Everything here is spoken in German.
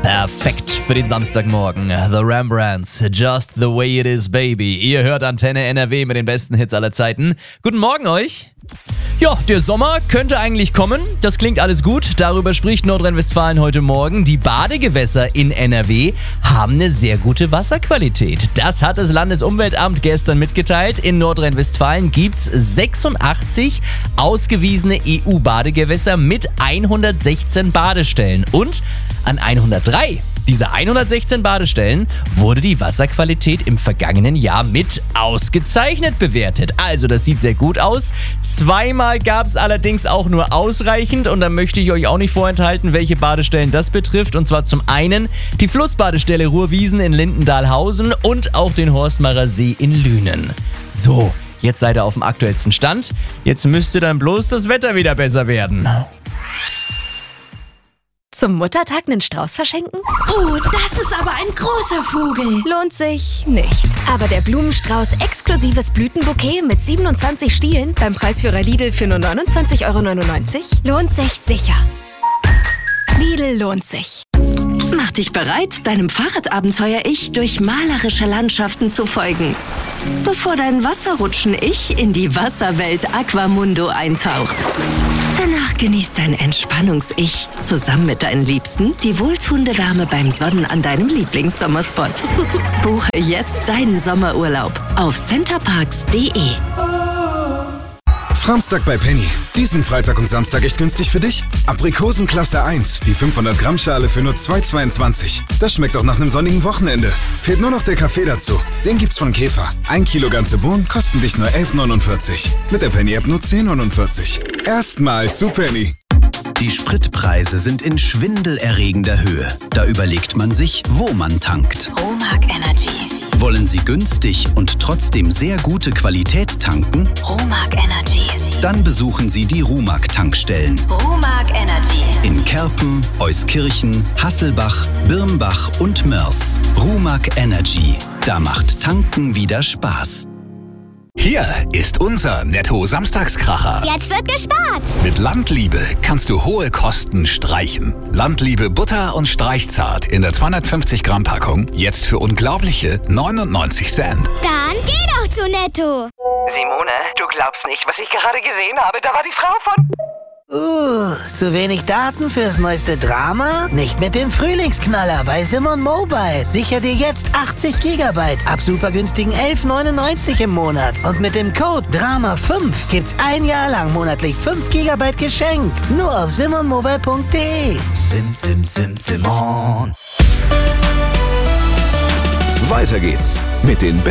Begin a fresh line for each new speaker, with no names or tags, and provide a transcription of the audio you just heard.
Perfekt für den Samstagmorgen. The Rembrandts, Just the Way It Is, Baby. Ihr hört Antenne NRW mit den besten Hits aller Zeiten. Guten Morgen euch. Ja, der Sommer könnte eigentlich kommen. Das klingt alles gut. Darüber spricht Nordrhein-Westfalen heute Morgen. Die Badegewässer in NRW haben eine sehr gute Wasserqualität. Das hat das Landesumweltamt gestern mitgeteilt. In Nordrhein-Westfalen gibt's 86 ausgewiesene EU-Badegewässer mit 116 Badestellen. Und an 103 dieser 116 Badestellen wurde die Wasserqualität im vergangenen Jahr mit ausgezeichnet bewertet. Also das sieht sehr gut aus. Zweimal gab es allerdings auch nur ausreichend und da möchte ich euch auch nicht vorenthalten, welche Badestellen das betrifft. Und zwar zum einen die Flussbadestelle Ruhrwiesen in Lindendahlhausen und auch den Horstmarer See in Lünen. So, jetzt seid ihr auf dem aktuellsten Stand. Jetzt müsste dann bloß das Wetter wieder besser werden.
Zum Muttertag einen Strauß verschenken?
Oh, das ist aber ein großer Vogel.
Lohnt sich nicht. Aber der Blumenstrauß exklusives Blütenbouquet mit 27 Stielen beim Preisführer Lidl für nur 29,99 € lohnt sich sicher. Lidl lohnt sich.
Mach dich bereit, deinem Fahrradabenteuer-Ich durch malerische Landschaften zu folgen. Bevor dein Wasserrutschen-Ich in die Wasserwelt Aquamundo eintaucht. Danach genießt dein Entspannungs-Ich zusammen mit deinen Liebsten die wohltuende Wärme beim Sonnen an deinem Lieblingssommerspot. Buche jetzt deinen Sommerurlaub auf centerparks.de.
Framstag bei Penny. Diesen Freitag und Samstag echt günstig für dich. Aprikosen Klasse 1, die 500 Gramm Schale für nur 2,22. Das schmeckt auch nach einem sonnigen Wochenende. Fehlt nur noch der Kaffee dazu. Den gibt's von Käfer. 1 Kilo ganze Bohnen kosten dich nur 11,49. Mit der Penny-App nur 10,49. Erstmal zu Penny.
Die Spritpreise sind in schwindelerregender Höhe. Da überlegt man sich, wo man tankt.
Romag Energy.
Wollen Sie günstig und trotzdem sehr gute Qualität tanken?
Romag Energy.
Dann besuchen Sie die Rumag-Tankstellen.
Romag Energy.
In Kerpen, Euskirchen, Hasselbach, Birnbach und Mörs. Rumag Energy. Da macht Tanken wieder Spaß.
Hier ist unser Netto-Samstagskracher.
Jetzt wird gespart.
Mit Landliebe kannst du hohe Kosten streichen. Landliebe Butter und Streichzart in der 250 Gramm Packung jetzt für unglaubliche 99 Cent.
Dann geh doch zu Netto.
Simone, du glaubst nicht, was ich gerade gesehen habe. Da war die Frau von...
Zu wenig Daten fürs neueste Drama? Nicht mit dem Frühlingsknaller bei Simon Mobile. Sicher dir jetzt 80 GB ab super günstigen 11,99 im Monat. Und mit dem Code DRAMA5 gibt's ein Jahr lang monatlich 5 GB geschenkt. Nur auf simonmobile.de.
Simon. Weiter geht's mit den